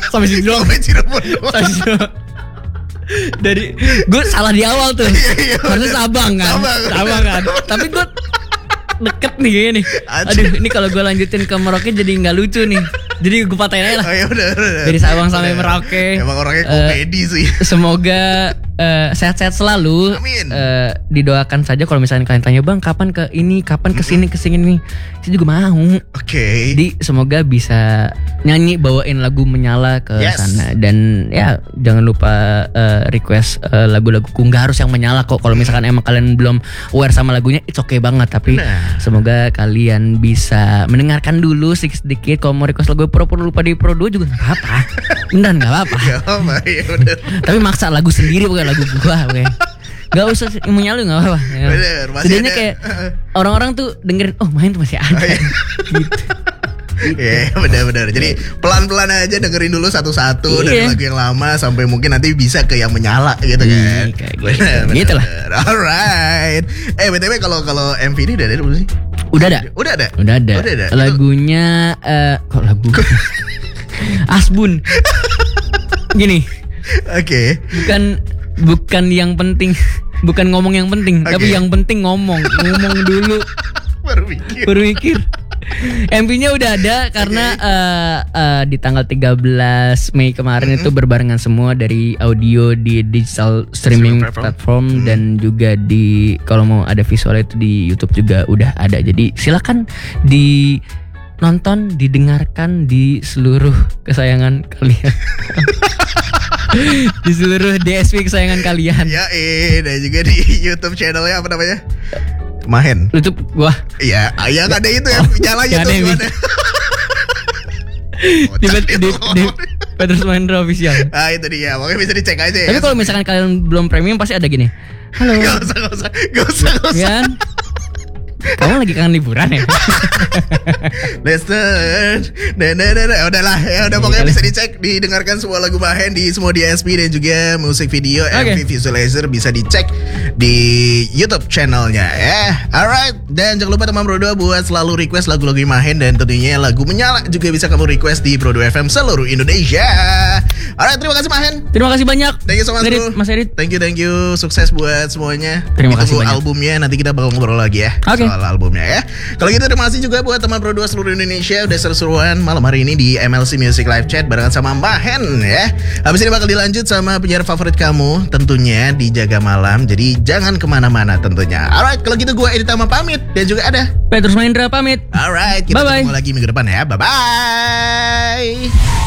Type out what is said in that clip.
Sampai situ doang. Sampai Cirebon doang. Sampai situ doang. Dari gue salah di awal tuh. Harusnya Sabang kan. Sabang kan. Tapi gue deket nih kayaknya nih. Aduh, ini kalau gue lanjutin ke Merauke jadi nggak lucu nih. Jadi gue patahin aja lah. Oh ya udah. Dari Sabang sampai Merauke. Emang orangnya komedi sih. Semoga sehat-sehat selalu. Amin. Didoakan saja kalau misalnya kalian tanya, "Bang, kapan ke ini, kapan ke sini, nih?" Saya juga mau. Oke. Jadi semoga bisa nyanyi bawain lagu Menyala ke sana. Dan ya jangan lupa request lagu-laguku, nggak harus yang menyala kok. Kalau misalkan emang kalian belum aware sama lagunya, it's okay banget. Tapi semoga kalian bisa mendengarkan dulu sedikit. Kalau mau request lagu pura-pura lupa di Pro 2 juga nggak apa-apa. Beneran nggak apa-apa. Ya udah. Tapi maksa lagu sendiri bukan lagu gua, oke. Gak usah menyala nggak apa-apa. Bener, setidaknya kayak orang-orang tuh dengerin, oh main tuh masih ada. Gitu. Iya benar-benar. Jadi pelan-pelan aja dengerin dulu satu-satu dari lagu yang lama sampai mungkin nanti bisa ke yang menyala gitu kan. Benar. Gitu lah. Alright. BTW kalau MV ini udah ada belum sih? Udah ada. Udah ada. Lagunya kok lagu Asbun. Gini. Oke. Bukan yang penting, bukan ngomong yang penting, tapi yang penting ngomong dulu. Baru mikir. MV-nya udah ada karena di tanggal 13 Mei kemarin itu berbarengan semua dari audio di digital streaming platform dan juga di kalau mau ada visualnya itu di YouTube juga udah ada. Jadi silakan nonton, didengarkan di seluruh kesayangan kalian. Di seluruh DSP kesayangan kalian. Ya, dan juga di YouTube channelnya apa namanya? Mahen. YouTube gua. Iya, yang ada itu ya, nyalanya tuh gimana? Di Petrus Mahendra Official. Itu dia, makanya bisa dicek aja ya. Tapi kalau misalkan kalian belum premium pasti ada gini. Halo. Gak usah. Kan? Kamu lagi kangen liburan ya? Listen. Udahlah, pokoknya bisa dicek, didengarkan semua lagu Mahen di semua DSP dan juga musik video MV visualizer bisa dicek di YouTube channelnya ya. Alright, dan jangan lupa teman Bro2 buat selalu request lagu-lagu Mahen dan tentunya lagu Menyala juga bisa kamu request di Bro2 FM seluruh Indonesia. Alright, terima kasih Mahen. Terima kasih banyak. Thank you so much bro. Mas Edit. Thank you. Sukses buat semuanya. Terima kasih banyak. Albumnya nanti kita bakal ngobrol lagi ya. Soal albumnya ya. Kalau gitu terima kasih juga buat teman Bro2 seluruh Indonesia udah seru-seruan malam hari ini di MLC Music Live Chat barengan sama Mahen ya. Habis ini bakal dilanjut sama penyiar favorit kamu tentunya di Jaga Malam. Jadi jangan kemana-mana tentunya. Alright, kalau gitu gue Edit Tama pamit dan juga ada Petrus Mahendra pamit. Alright, kita ketemu lagi minggu depan ya. Bye-bye.